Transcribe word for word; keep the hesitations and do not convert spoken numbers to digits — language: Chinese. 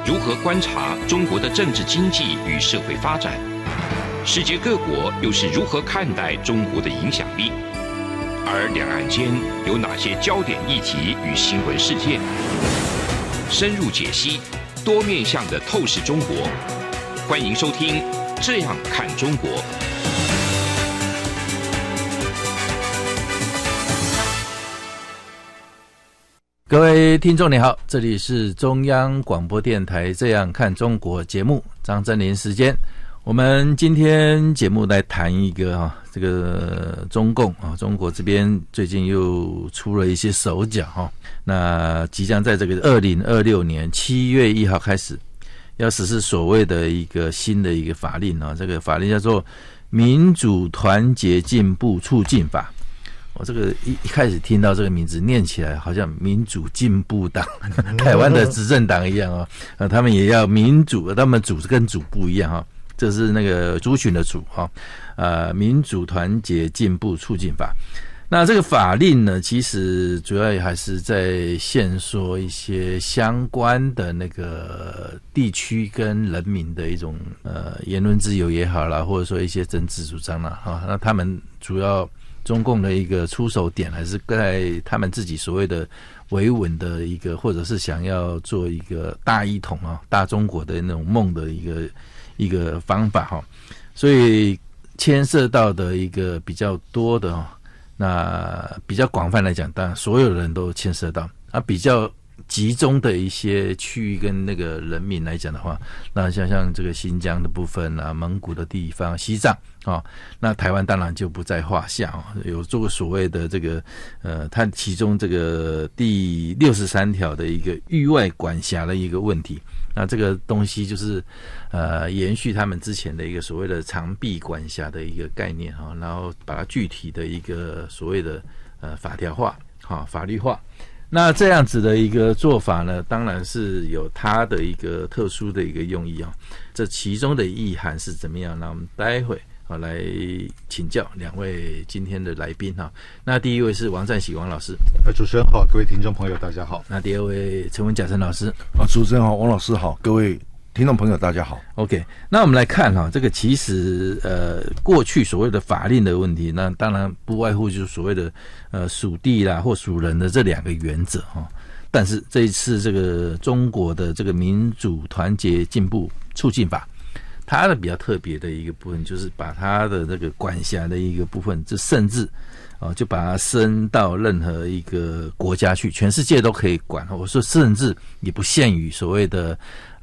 如何观察中国的政治经济与社会发展？世界各国又是如何看待中国的影响力？而两岸间有哪些焦点议题与新闻事件？深入解析，多面向的透视中国。欢迎收听《这样看中国》。 各位听众你好，这里是中央广播电台《这样看中国》节目，张真麟时间。我们今天节目来谈一个啊，这个中共啊，中国这边最近又出了一些手脚哈。那即将在这个二零二六年七月一号开始，要实施所谓的一个新的一个法令啊，这个法令叫做《民主团结进步促进法》。我这个一一开始听到这个名字，念起来好像民主进步党，台湾的执政党一样啊。呃，他们也要民主，他们主跟主不一样哈。这是那个族群的主哈，呃，民主团结进步促进法。那这个法令呢，其实主要还是在限缩一些相关的那个地区跟人民的一种呃言论自由也好啦，或者说一些政治主张啦哈。那他们主要中共的一个出手点还是在他们自己所谓的维稳的一个，或者是想要做一个大一统啊、大中国的那种梦的一个。一个方法哈，所以牵涉到的一个比较多的哈，那比较广泛来讲，当然所有人都牵涉到啊，比较集中的一些区域跟那个人民来讲的话，那像像这个新疆的部分啊，蒙古的地方，西藏啊，那台湾当然就不在话下啊，有做过所谓的这个呃，它其中这个第六十三条的一个域外管辖的一个问题。那这个东西就是呃延续他们之前的一个所谓的长臂管辖的一个概念哈，然后把它具体的一个所谓的呃法条化哈法律化。那这样子的一个做法呢，当然是有它的一个特殊的一个用意啊。这其中的意涵是怎么样？那我们待会好来请教两位今天的来宾哈。那第一位是王占喜王老师， 呃，主持人好，各位听众朋友大家好。 那第二位陈文甲陈老师， 啊，主持人好，王老师好，各位听众朋友大家好。 OK， 那我们来看哈，这个其实呃过去所谓的法令的问题，那当然不外乎就是所谓的呃属地啦或属人的这两个原则哈。但是这一次这个中国的这个民主团结进步促进法，它的比较特别的一个部分就是把它的这个管辖的一个部分，就甚至哦，就把它伸到任何一个国家去，全世界都可以管。我说甚至也不限于所谓的